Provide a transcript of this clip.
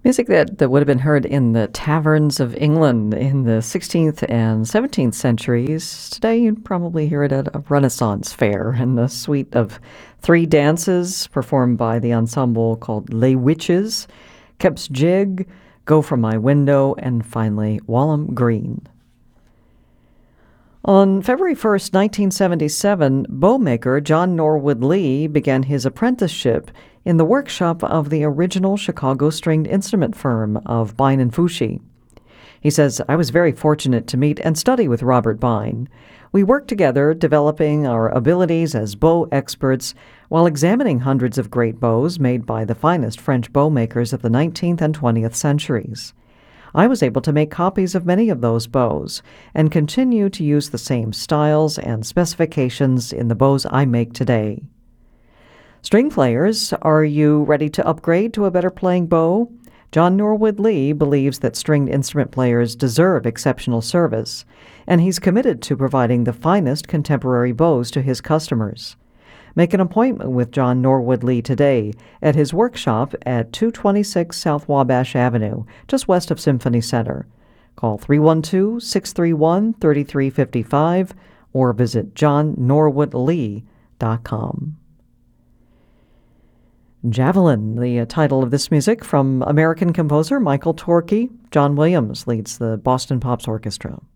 Music that would have been heard in the taverns of England in the 16th and 17th centuries. Today, you'd probably hear it at a Renaissance fair in the suite of three dances performed by the ensemble called Les Witches, Kep's Jig, Go From My Window, and finally, Walham Green. On February 1st, 1977, bowmaker John Norwood Lee began his apprenticeship in the workshop of the original Chicago stringed instrument firm of Bine and Fucci. He says, "I was very fortunate to meet and study with Robert Bine. We worked together, developing our abilities as bow experts while examining hundreds of great bows made by the finest French bowmakers of the 19th and 20th centuries. I was able to make copies of many of those bows and continue to use the same styles and specifications in the bows I make today." String players, are you ready to upgrade to a better playing bow? John Norwood Lee believes that stringed instrument players deserve exceptional service, and he's committed to providing the finest contemporary bows to his customers. Make an appointment with John Norwood Lee today at his workshop at 226 South Wabash Avenue, just west of Symphony Center. Call 312-631-3355 or visit johnnorwoodlee.com. Javelin, the title of this music from American composer Michael Torke. John Williams leads the Boston Pops Orchestra.